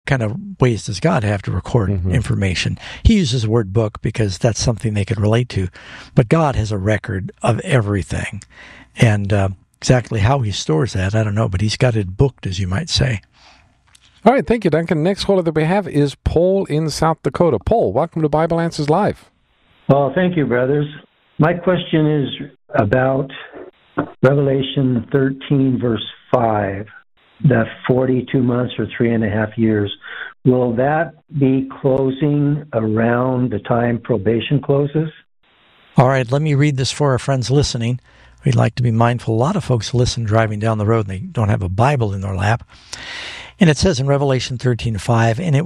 kind of ways does God have to record information? He uses the word book because that's something they could relate to. But God has a record of everything. And exactly how he stores that, I don't know, but he's got it booked, as you might say. All right, thank you, Duncan. Next caller that we have is Paul in South Dakota. Paul, welcome to Bible Answers Live. Well, thank you, brothers. My question is about Revelation 13, verse 5, the 42 months or 3.5 years. Will that be closing around the time probation closes? All right, let me read this for our friends listening. We'd like to be mindful. A lot of folks listen driving down the road and they don't have a Bible in their lap. And it says in Revelation 13:5, and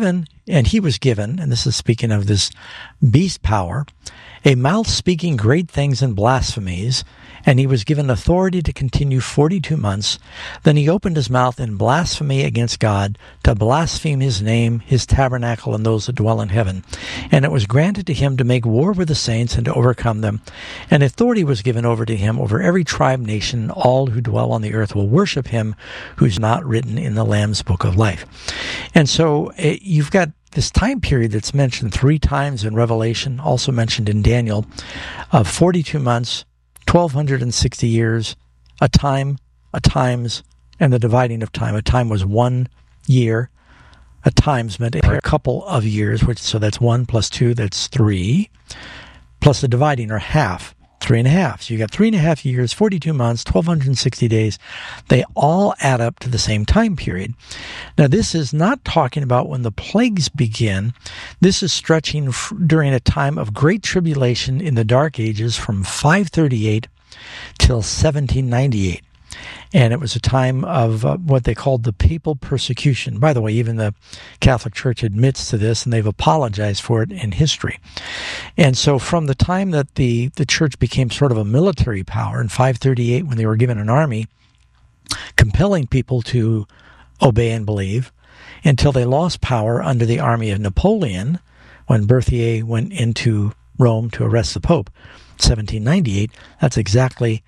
he was given, and this is speaking of this beast power, a mouth speaking great things and blasphemies, and he was given authority to continue 42 months. Then he opened his mouth in blasphemy against God, to blaspheme his name, his tabernacle, and those that dwell in heaven. And it was granted to him to make war with the saints and to overcome them. And authority was given over to him over every tribe, nation, all who dwell on the earth will worship him who's not written in the Lamb's book of life. And so you've got this time period that's mentioned 3 times in Revelation, also mentioned in Daniel, of 42 months, 1,260 years, a time, a times, and the dividing of time. A time was 1 year. A times meant a couple of years, so that's 1 plus 2, that's 3, plus the dividing, or half, 3.5. So you got 3.5 years, 42 months, 1,260 days. They all add up to the same time period. Now, this is not talking about when the plagues begin. This is stretching during a time of great tribulation in the Dark Ages from 538 till 1798. And it was a time of what they called the papal persecution. By the way, even the Catholic Church admits to this, and they've apologized for it in history. And so from the time that the church became sort of a military power in 538, when they were given an army, compelling people to obey and believe, until they lost power under the army of Napoleon, when Berthier went into Rome to arrest the Pope, 1798, that's exactly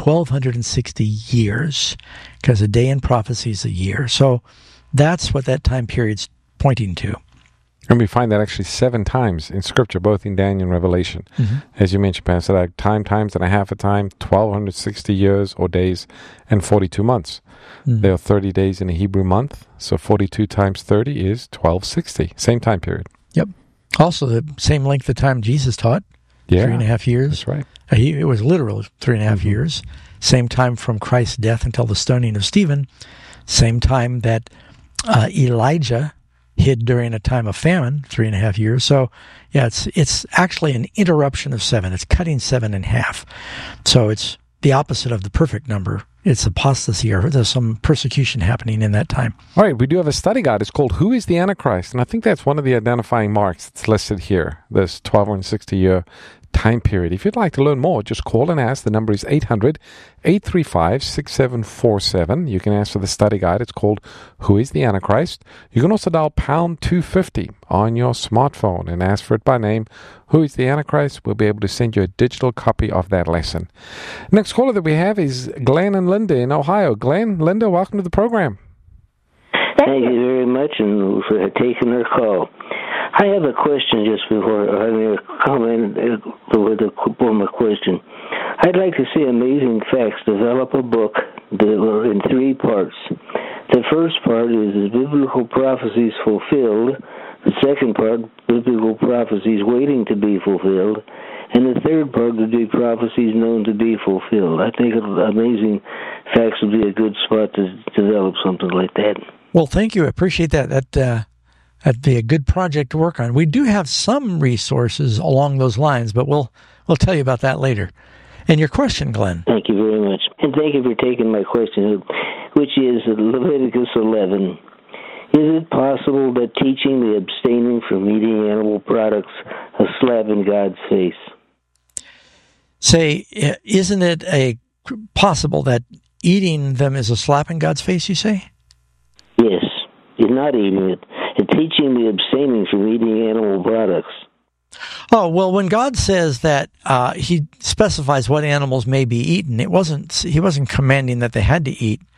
1,260 years, because a day in prophecy is a year. So that's what that time period's pointing to. And we find that actually 7 times in Scripture, both in Daniel and Revelation. As you mentioned, Pastor, like time, times, and a half a time, 1,260 years or days, and 42 months. There are 30 days in a Hebrew month, so 42 times 30 is 1,260, same time period. Yep. Also the same length of time Jesus taught, 3.5 years. That's right. It was literal 3.5 years. Same time from Christ's death until the stoning of Stephen. Same time that Elijah hid during a time of famine, 3.5 years. So, yeah, it's actually an interruption of 7. It's cutting 7 in half. So it's the opposite of the perfect number. It's apostasy, or there's some persecution happening in that time. All right, we do have a study guide. It's called Who is the Antichrist? And I think that's one of the identifying marks that's listed here, this 1,260-year time period. If you'd like to learn more, just call and ask. The number is 800-835-6747. You can ask for the study guide. It's called Who is the Antichrist? You can also dial pound 250 on your smartphone and ask for it by name. Who is the Antichrist? We'll be able to send you a digital copy of that lesson. Next caller that we have is Glenn and Linda in Ohio. Glenn, Linda, welcome to the program. Thank you very much and for taking our call. I have a question just before I mean a comment before my question. I'd like to see Amazing Facts develop a book that were in 3 parts. The first part is biblical prophecies fulfilled. The second part, biblical prophecies waiting to be fulfilled. And the third part would be prophecies known to be fulfilled. I think Amazing Facts would be a good spot to develop something like that. Well, thank you. I appreciate that. That'd be a good project to work on. We do have some resources along those lines, but we'll tell you about that later. And your question, Glenn. Thank you very much. And thank you for taking my question, which is Leviticus 11. Is it possible that teaching the abstaining from eating animal products a slap in God's face? Say, isn't it possible that eating them is a slap in God's face, you say? Yes. You're not eating it. And teaching the abstaining from eating animal products. Oh, well, when God says that he specifies what animals may be eaten, he wasn't commanding that they had to eat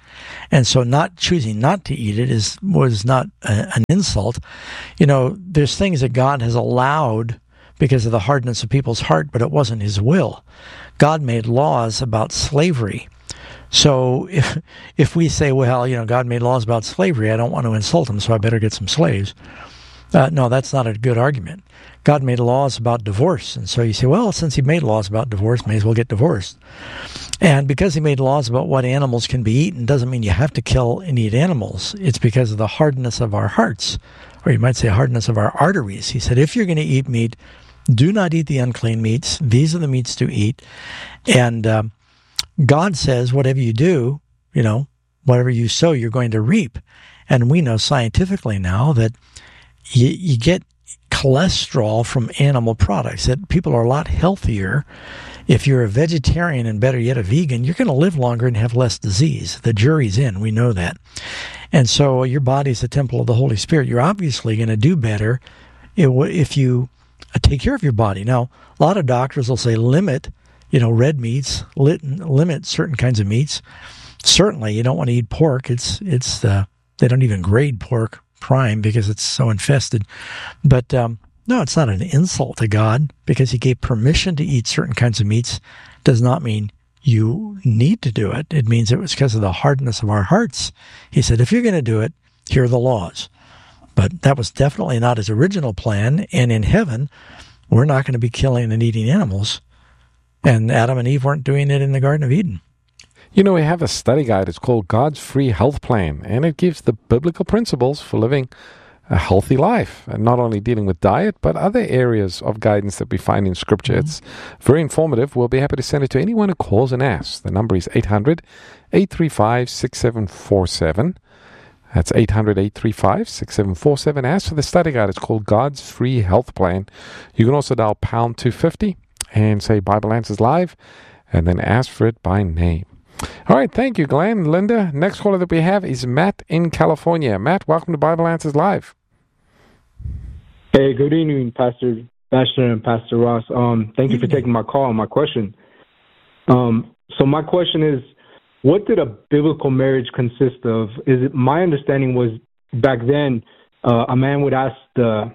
And so not choosing not to eat it was not an insult. You know, there's things that God has allowed because of the hardness of people's heart, but it wasn't his will. God made laws about slavery. So if we say, well, you know, God made laws about slavery, I don't want to insult him, so I better get some slaves. No, that's not a good argument. God made laws about divorce, and so you say, well, since he made laws about divorce, may as well get divorced. And because he made laws about what animals can be eaten doesn't mean you have to kill and eat animals. It's because of the hardness of our hearts, or you might say hardness of our arteries. He said, if you're going to eat meat, do not eat the unclean meats. These are the meats to eat. And God says, whatever you do, you know, whatever you sow, you're going to reap. And we know scientifically now that you get cholesterol from animal products, that people are a lot healthier. If you're a vegetarian and better yet a vegan, you're going to live longer and have less disease. The jury's in. We know that. And so your body's the temple of the Holy Spirit. You're obviously going to do better if you take care of your body. Now, a lot of doctors will say limit, you know, red meats, limit certain kinds of meats. Certainly, you don't want to eat pork. They don't even grade pork prime because it's so infested. But no, it's not an insult to God because he gave permission to eat certain kinds of meats. Does not mean you need to do it. It means it was because of the hardness of our hearts. He said, if you're going to do it, here are the laws. But that was definitely not his original plan. And in heaven, we're not going to be killing and eating animals. And Adam and Eve weren't doing it in the Garden of Eden. You know, we have a study guide. It's called God's Free Health Plan, and it gives the biblical principles for living a healthy life, and not only dealing with diet, but other areas of guidance that we find in Scripture. Mm-hmm. It's very informative. We'll be happy to send it to anyone who calls and asks. The number is 800-835-6747. That's 800-835-6747. Ask for the study guide. It's called God's Free Health Plan. You can also dial pound 250 and say Bible Answers Live, and then ask for it by name. All right, thank you, Glenn. Linda, next caller that we have is Matt in California. Matt, welcome to Bible Answers Live. Hey, good evening, Pastor Baxter and Pastor Ross. Thank you for taking my call and my question. So my question is, what did a biblical marriage consist of? My understanding was back then, a man would ask the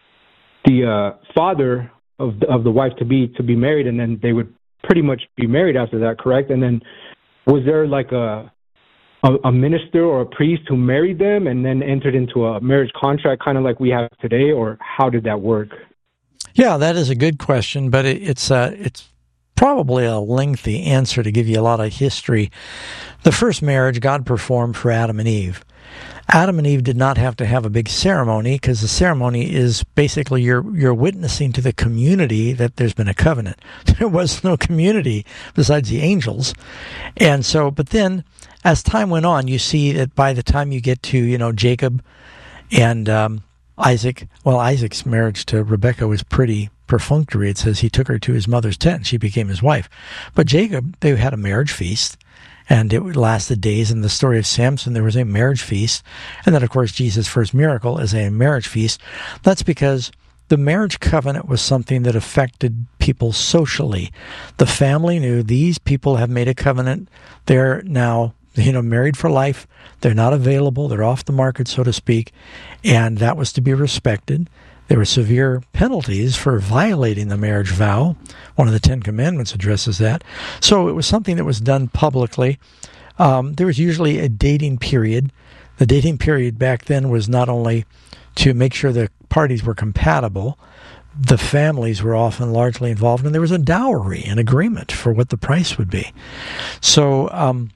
father of the wife to be married, and then they would pretty much be married after that, correct? And then was there like a minister or a priest who married them and then entered into a marriage contract, kind of like we have today, or how did that work? Yeah, that is a good question, but it's probably a lengthy answer to give you a lot of history. The first marriage God performed for Adam and Eve. Adam and Eve did not have to have a big ceremony because the ceremony is basically you're witnessing to the community that there's been a covenant. There was no community besides the angels. And so, but then as time went on, you see that by the time you get to, you know, Jacob and Isaac, well, Isaac's marriage to Rebekah was pretty perfunctory. It says he took her to his mother's tent and she became his wife. But Jacob, they had a marriage feast. And it lasted days. In the story of Samson, there was a marriage feast. And then, of course, Jesus' first miracle is a marriage feast. That's because the marriage covenant was something that affected people socially. The family knew these people have made a covenant. They're now, you know, married for life. They're not available. They're off the market, so to speak. And that was to be respected. There were severe penalties for violating the marriage vow. One of the Ten Commandments addresses that. So it was something that was done publicly. There was usually a dating period. The dating period back then was not only to make sure the parties were compatible, the families were often largely involved, and there was a dowry, an agreement for what the price would be. So,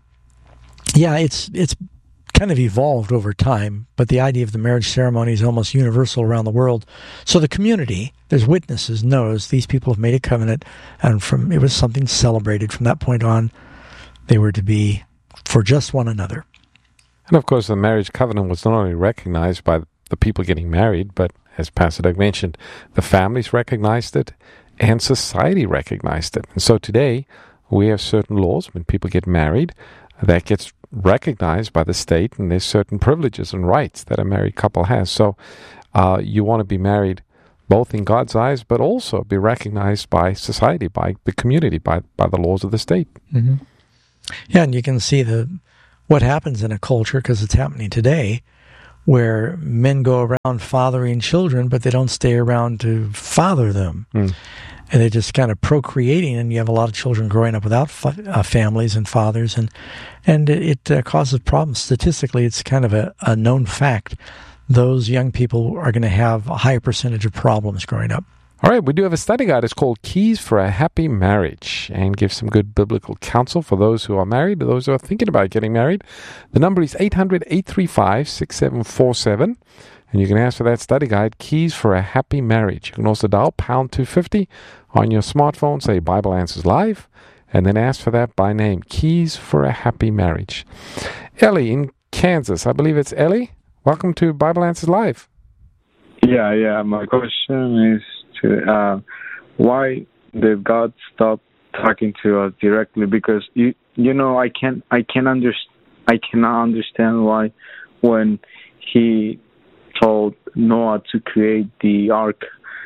yeah, it's kind of evolved over time, but the idea of the marriage ceremony is almost universal around the world. So the community, there's witnesses, knows these people have made a covenant, and it was something celebrated. From that point on, they were to be for just one another. And of course, the marriage covenant was not only recognized by the people getting married, but as Pastor Doug mentioned, the families recognized it and society recognized it. And so today, we have certain laws when people get married that gets recognized by the state, and there's certain privileges and rights that a married couple has. So you want to be married both in God's eyes, but also be recognized by society, by the community, by the laws of the state. Mm-hmm. Yeah, and you can see what happens in a culture, because it's happening today, where men go around fathering children, but they don't stay around to father them. And they're just kind of procreating, and you have a lot of children growing up without families and fathers, and it causes problems. Statistically, it's kind of a known fact. Those young people are going to have a higher percentage of problems growing up. All right, we do have a study guide. It's called Keys for a Happy Marriage, and gives some good biblical counsel for those who are married, or those who are thinking about getting married. The number is 800-835-6747, and you can ask for that study guide, Keys for a Happy Marriage. You can also dial pound 250 on your smartphone, say Bible Answers Live, and then ask for that by name, Keys for a Happy Marriage. Ellie in Kansas, I believe it's Ellie. Welcome to Bible Answers Live. Yeah. My question is why did God stop talking to us directly? Because I cannot understand why when He told Noah to create the ark,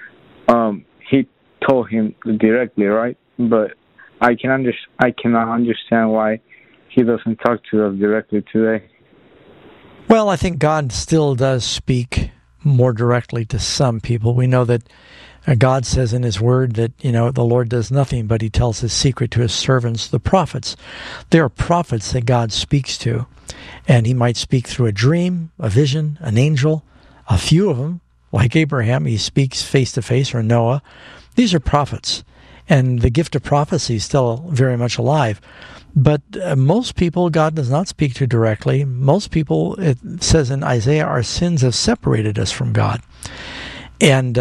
He told him directly, right? But I cannot understand why He doesn't talk to us directly today. Well, I think God still does speak more directly to some people. We know that God says in His Word that, the Lord does nothing, but He tells His secret to His servants, the prophets. There are prophets that God speaks to, and He might speak through a dream, a vision, an angel. A few of them, like Abraham, He speaks face to face, or Noah. These are prophets, and the gift of prophecy is still very much alive. But most people, God does not speak to directly. Most people, it says in Isaiah, our sins have separated us from God. And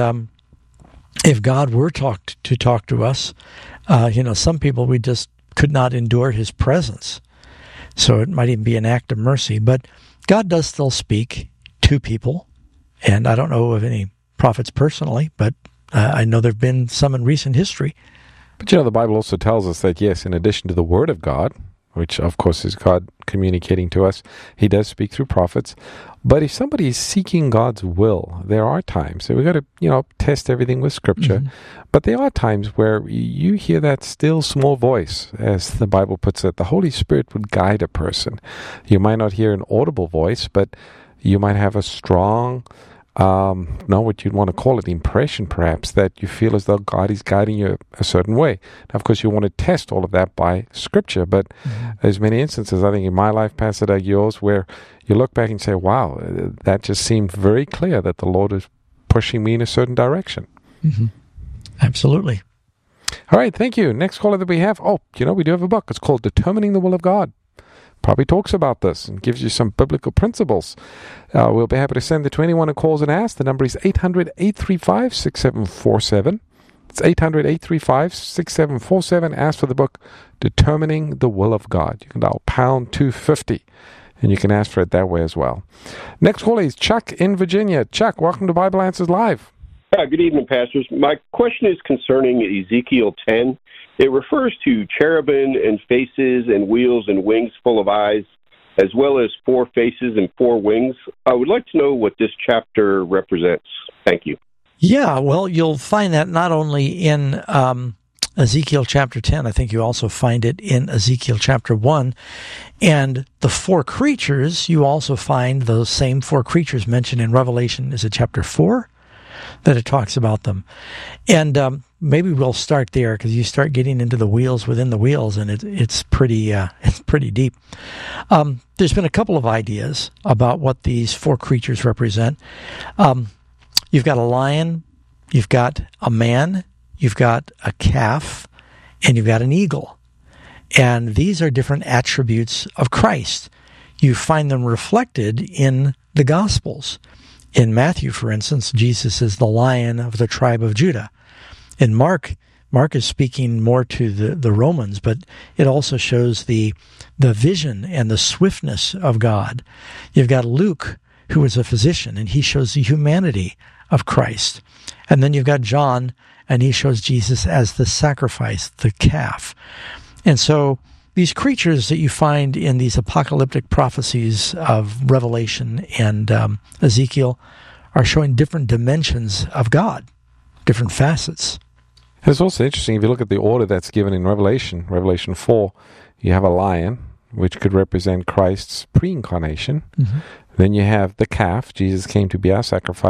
if God were to talk to us, some people, we just could not endure His presence. So it might even be an act of mercy. But God does still speak to people. And I don't know of any prophets personally, but I know there have been some in recent history. But the Bible also tells us that, yes, in addition to the Word of God, which of course is God communicating to us, He does speak through prophets. But if somebody is seeking God's will, there are times, so we've got to, test everything with Scripture. Mm-hmm. But there are times where you hear that still small voice, as the Bible puts it. The Holy Spirit would guide a person. You might not hear an audible voice, but you might have a strong, what you'd want to call it, impression perhaps, that you feel as though God is guiding you a certain way. Now, of course, you want to test all of that by Scripture, but there's many instances, I think in my life, Pastor Doug, yours, where you look back and say, wow, that just seemed very clear that the Lord is pushing me in a certain direction. Mm-hmm. Absolutely. All right, thank you. Next caller that we have, we do have a book. It's called Determining the Will of God. Probably talks about this and gives you some biblical principles. We'll be happy to send it to anyone who calls and asks. The number is 800-835-6747. It's 800-835-6747. Ask for the book, Determining the Will of God. You can dial pound 250, and you can ask for it that way as well. Next caller is Chuck in Virginia. Chuck, welcome to Bible Answers Live. Good evening, pastors. My question is concerning Ezekiel 10. It refers to cherubim and faces and wheels and wings full of eyes, as well as 4 faces and 4 wings. I would like to know what this chapter represents. Thank you. Yeah, well, you'll find that not only in Ezekiel chapter 10, I think you also find it in Ezekiel chapter 1. And the 4 creatures, you also find those same 4 creatures mentioned in Revelation, is it chapter 4? That it talks about them. And maybe we'll start there, because you start getting into the wheels within the wheels, and it's pretty deep. There's been a couple of ideas about what these 4 creatures represent. You've got a lion, you've got a man, you've got a calf, and you've got an eagle. And these are different attributes of Christ. You find them reflected in the Gospels. In Matthew, for instance, Jesus is the Lion of the tribe of Judah. In Mark is speaking more to the Romans, but it also shows the vision and the swiftness of God. You've got Luke, who is a physician, and he shows the humanity of Christ. And then you've got John, and he shows Jesus as the sacrifice, the calf. And so these creatures that you find in these apocalyptic prophecies of Revelation and Ezekiel are showing different dimensions of God, different facets. And it's also interesting, if you look at the order that's given in Revelation 4, you have a lion, which could represent Christ's pre-incarnation. Mm-hmm. Then you have the calf. Jesus came to be our sacrifice.